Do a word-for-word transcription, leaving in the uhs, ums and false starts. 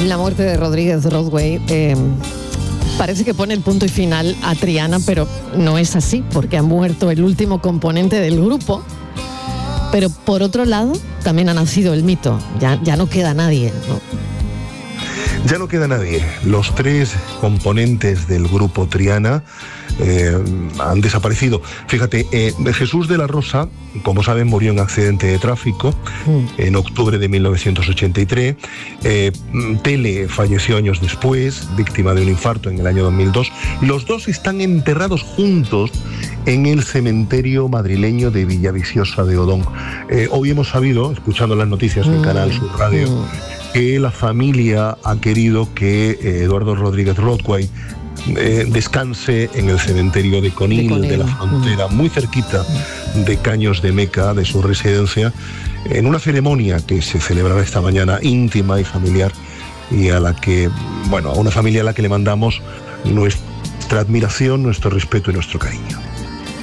La muerte de Rodríguez Broadway eh, parece que pone el punto y final a Triana, pero no es así, porque ha muerto el último componente del grupo. Pero por otro lado, también ha nacido el mito. Ya, ya no queda nadie, ¿no? Ya no queda nadie. Los tres componentes del grupo Triana eh, han desaparecido. Fíjate, eh, Jesús de la Rosa, como saben, murió en accidente de tráfico mm. en octubre de mil novecientos ochenta y tres. Eh, Tele falleció años después, víctima de un infarto en el año dos mil dos. Los dos están enterrados juntos en el cementerio madrileño de Villaviciosa de Odón. Eh, hoy hemos sabido, escuchando las noticias en mm. Canal Sur Radio, mm. que la familia ha querido que eh, Eduardo Rodríguez Broadway eh, descanse en el cementerio de Conil, de, Conil. de la Frontera, muy cerquita de Caños de Meca, de su residencia, en una ceremonia que se celebrará esta mañana, íntima y familiar, y a la que, bueno, a una familia a la que le mandamos nuestra admiración, nuestro respeto y nuestro cariño.